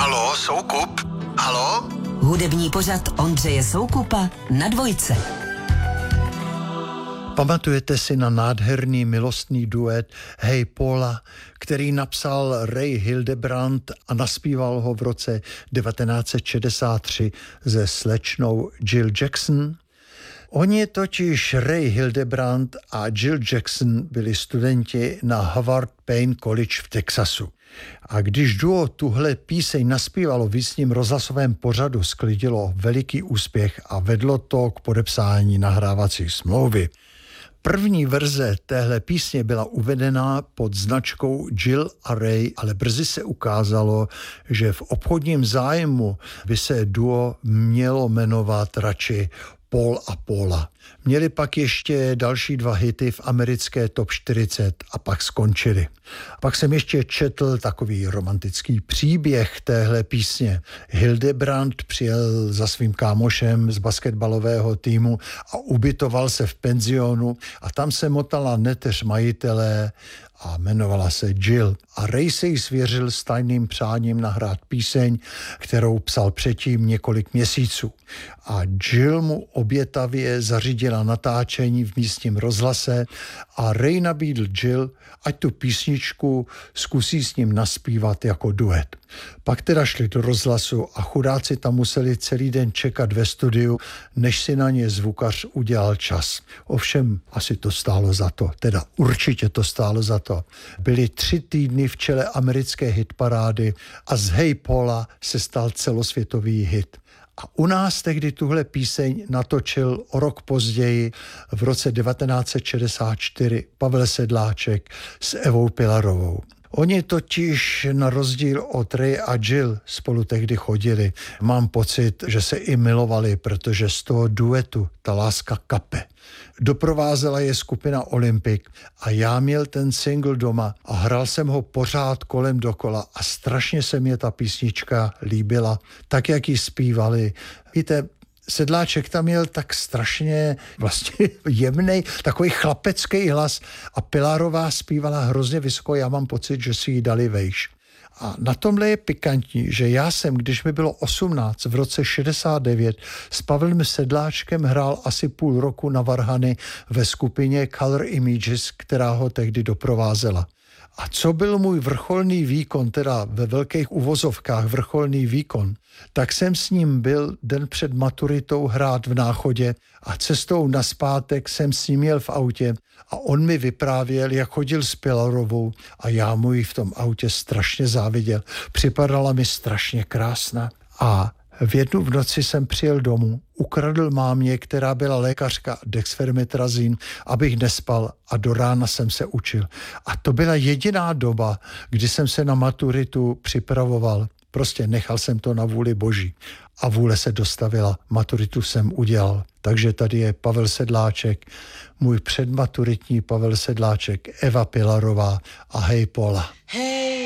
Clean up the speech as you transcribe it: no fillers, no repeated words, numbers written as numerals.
Haló, Soukup? Haló? Hudební pořad Ondřeje Soukupa na Dvojce. Pamatujete si na nádherný milostný duet Hey Paula, který napsal Ray Hildebrand a naspíval ho v roce 1963 se slečnou Jill Jackson? Oni totiž Ray Hildebrand a Jill Jackson byli studenti na Howard Payne College v Texasu. A když duo tuhle píseň naspívalo v místním rozhlasovém pořadu, sklidilo veliký úspěch a vedlo to k podepsání nahrávací smlouvy. První verze téhle písně byla uvedena pod značkou Jill a Ray, ale brzy se ukázalo, že v obchodním zájmu by se duo mělo jmenovat radši Paul a Paula. Měli pak ještě další 2 hity v americké top 40 a pak skončili. Pak jsem ještě četl takový romantický příběh téhle písně. Hildebrand přijel za svým kámošem z basketbalového týmu a ubytoval se v penzionu a tam se motala neteř majitelé a jmenovala se Jill. A Ray se jí svěřil s tajným přáním nahrát píseň, kterou psal předtím několik měsíců. A Jill mu obětavě zařídila natáčení v místním rozhlase a Ray nabídl Jill, ať tu písničku zkusí s ním naspívat jako duet. Pak teda šli do rozhlasu a chudáci tam museli celý den čekat ve studiu, než si na ně zvukař udělal čas. Ovšem asi to stálo za to, teda určitě to stálo za to. Byli 3 týdny v čele americké hitparády a z Hey Paula se stal celosvětový hit. A u nás tehdy tuhle píseň natočil o rok později, v roce 1964, Pavel Sedláček s Evou Pilarovou. Oni totiž na rozdíl od Ray a Jill spolu tehdy chodili. Mám pocit, že se i milovali, protože z toho duetu ta láska kape. Doprovázela je skupina Olympic a já měl ten single doma a hrál jsem ho pořád kolem dokola a strašně se mě ta písnička líbila, tak jak ji zpívali. Víte, Sedláček tam měl tak strašně vlastně jemnej, takový chlapecký hlas a Pilarová zpívala hrozně vysoko, já mám pocit, že si ji dali vejš. A na tomhle je pikantní, že já jsem, když mi bylo 18, v roce 69, s Pavlem Sedláčkem hrál asi půl roku na varhany ve skupině Color Images, která ho tehdy doprovázela. A co byl můj vrcholný výkon, teda ve velkých uvozovkách vrcholný výkon, tak jsem s ním byl den před maturitou hrát v Náchodě a cestou nazpátek jsem s ním jel v autě a on mi vyprávěl, jak chodil s Pilarovou a já mu ji v tom autě strašně záviděl. Připadala mi strašně krásná a v jednu v noci jsem přijel domů, ukradl mámě, která byla lékařka, dexfermetrazín, abych nespal a do rána jsem se učil. A to byla jediná doba, kdy jsem se na maturitu připravoval. Prostě nechal jsem to na vůli Boží. A vůle se dostavila, maturitu jsem udělal. Takže tady je Pavel Sedláček, můj předmaturitní Pavel Sedláček, Eva Pilarová a Hey Paula. Hey.